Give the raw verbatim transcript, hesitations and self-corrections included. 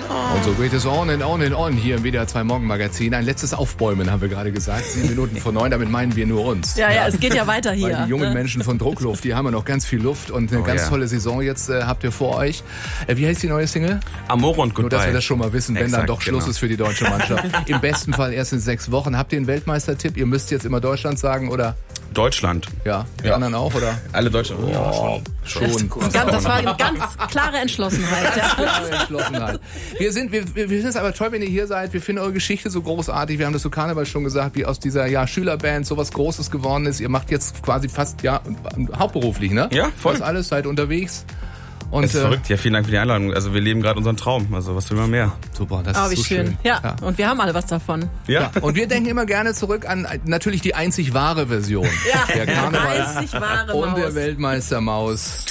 Und so geht es on and on and on hier im W D R zwei Morgenmagazin. Ein letztes Aufbäumen, haben wir gerade gesagt. Sieben Minuten vor neun, damit meinen wir nur uns. Ja, ja, es geht ja weiter hier. Weil die jungen Menschen von Druckluft, die haben ja noch ganz viel Luft und eine Oh, ganz ja. tolle Saison jetzt äh, habt ihr vor euch. Äh, wie heißt die neue Single? Amore und Goodbye. Nur, dass wir das schon mal wissen, wenn Exakt, dann doch Schluss genau. ist für die deutsche Mannschaft. Im besten Fall erst in sechs Wochen. Habt ihr einen Weltmeistertipp? Ihr müsst jetzt immer Deutschland sagen, oder? Deutschland. Ja, die Ja. anderen auch, oder? Alle Deutschland. Ja, Oh, schon. Ganz, das war eine ganz klare Entschlossenheit. Ja. Klare Entschlossenheit. Wir sind, wir, wir finden es aber toll, wenn ihr hier seid. Wir finden eure Geschichte so großartig. Wir haben das zu Karneval schon gesagt, wie aus dieser ja, Schülerband so was Großes geworden ist. Ihr macht jetzt quasi fast ja hauptberuflich, ne? Ja, voll. Das alles, seid unterwegs. Und, Es ist äh, verrückt. Ja, vielen Dank für die Einladung. Also wir leben gerade unseren Traum. Also was will man mehr? Super, das Oh, ist wie so schön. schön. Ja. Ja. Und wir haben alle was davon. Ja. Und wir denken immer gerne zurück an äh, natürlich die einzig wahre Version Ja, der Karneval einzig wahre und der Maus. Weltmeistermaus.